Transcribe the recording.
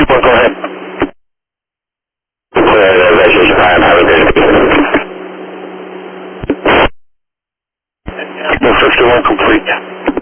go ahead. Congratulations, Ryan. Have a good day. 151 complete.